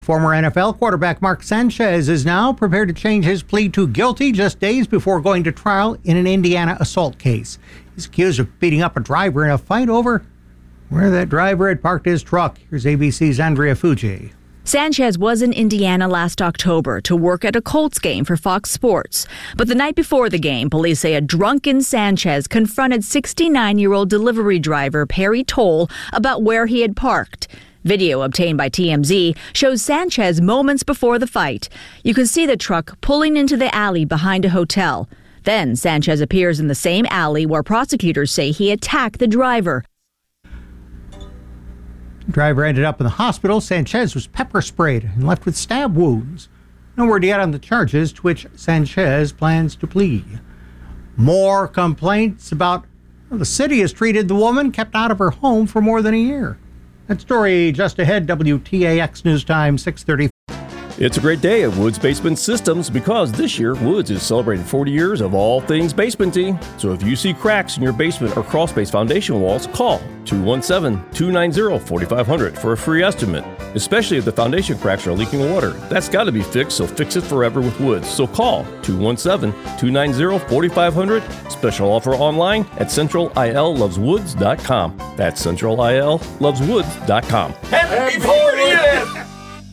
Former NFL quarterback Mark Sanchez is now prepared to change his plea to guilty just days before going to trial in an Indiana assault case. He's accused of beating up a driver in a fight over where that driver had parked his truck. Here's ABC's Andrea Fuji. Sanchez was in Indiana last October to work at a Colts game for Fox Sports. But the night before the game, police say a drunken Sanchez confronted 69-year-old delivery driver Perry Toll about where he had parked. Video obtained by TMZ shows Sanchez moments before the fight. You can see the truck pulling into the alley behind a hotel. Then Sanchez appears in the same alley where prosecutors say he attacked the driver. The driver ended up in the hospital. Sanchez was pepper sprayed and left with stab wounds. No word yet on the charges to which Sanchez plans to plead. More complaints about how the city has treated the woman kept out of her home for more than a year. That story just ahead, WTAX News Time, 6:30. It's a great day at Woods Basement Systems because this year Woods is celebrating 40 years of all things basementy. So if you see cracks in your basement or crawl space foundation walls, call 217-290-4500 for a free estimate, especially if the foundation cracks are leaking water. That's got to be fixed, so fix it forever with Woods. So call 217-290-4500. Special offer online at centralilloveswoods.com. That's centralilloveswoods.com. Happy 40th!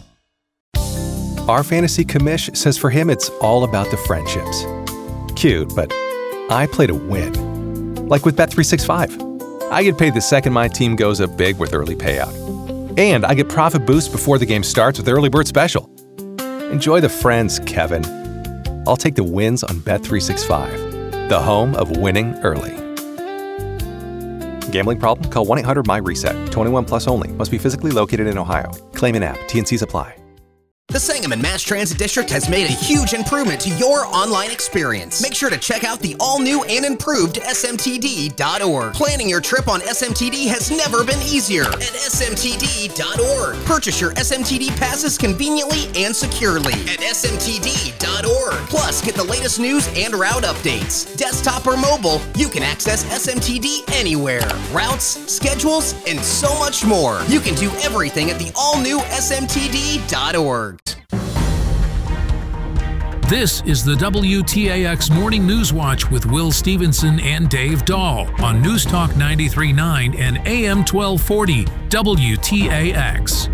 Our fantasy commish says for him it's all about the friendships. Cute, but I play to win. Like with Bet365. I get paid the second my team goes up big with early payout. And I get profit boost before the game starts with Early Bird Special. Enjoy the friends, Kevin. I'll take the wins on Bet365, the home of winning early. Gambling problem? Call 1-800-MY-RESET. 21 plus only. Must be physically located in Ohio. Claim in app. T&Cs apply. The Sangamon Mass Transit District has made a huge improvement to your online experience. Make sure to check out the all-new and improved smtd.org. Planning your trip on SMTD has never been easier at smtd.org. Purchase your SMTD passes conveniently and securely at smtd.org. Plus, get the latest news and route updates. Desktop or mobile, you can access SMTD anywhere. Routes, schedules, and so much more. You can do everything at the all-new smtd.org. This is the WTAX Morning News Watch with Will Stevenson and Dave Dahl on News Talk 93.9 and AM 1240 WTAX.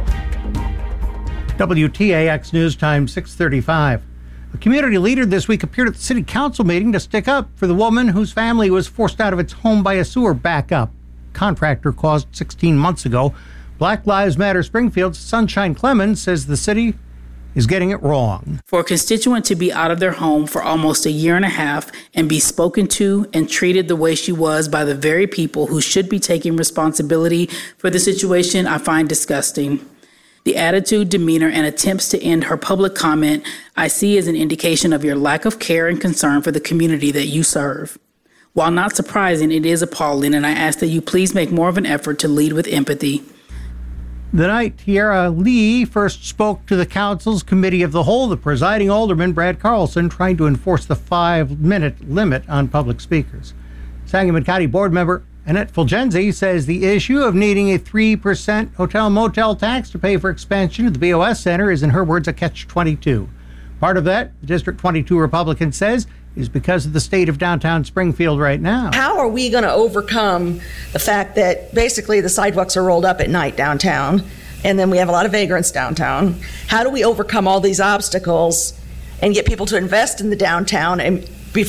WTAX News Time, 6:35. A community leader this week appeared at the city council meeting to stick up for the woman whose family was forced out of its home by a sewer backup. Contractor caused 16 months ago. Black Lives Matter Springfield's Sunshine Clemens says the city is getting it wrong. For a constituent to be out of their home for almost a year and a half and be spoken to and treated the way she was by the very people who should be taking responsibility for the situation, I find disgusting. The attitude, demeanor, and attempts to end her public comment I see as an indication of your lack of care and concern for the community that you serve. While not surprising, it is appalling, and I ask that you please make more of an effort to lead with empathy. The night Tiara Lee first spoke to the council's committee of the whole, the presiding alderman, Brad Carlson, trying to enforce the 5-minute limit on public speakers. Sangamon County Board member Annette Fulgenzi says the issue of needing a 3% hotel-motel tax to pay for expansion of the BOS Center is, in her words, a catch-22. Part of that, the District 22 Republican says, is because of the state of downtown Springfield right now. How are we going to overcome the fact that basically the sidewalks are rolled up at night downtown, and then we have a lot of vagrants downtown? How do we overcome all these obstacles and get people to invest in the downtown? And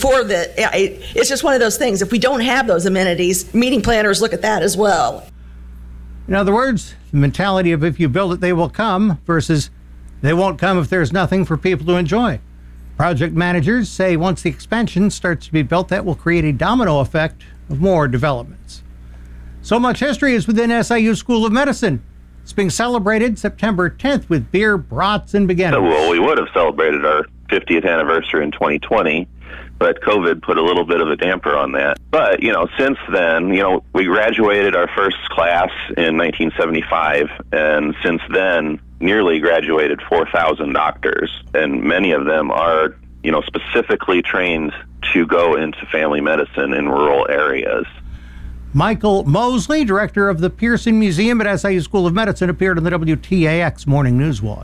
it's just one of those things. If we don't have those amenities, meeting planners look at that as well. In other words, the mentality of if you build it, they will come versus they won't come if there's nothing for people to enjoy. Project managers say once the expansion starts to be built, that will create a domino effect of more developments. So much history is within SIU School of Medicine. It's being celebrated September 10th with beer, brats, and beginners. Well, we would have celebrated our 50th anniversary in 2020, but COVID put a little bit of a damper on that. But, since then, we graduated our first class in 1975, and since then, nearly graduated 4,000 doctors, and many of them are, specifically trained to go into family medicine in rural areas. Michael Mosley, director of the Pearson Museum at SIU School of Medicine, appeared on the WTAX Morning News Watch.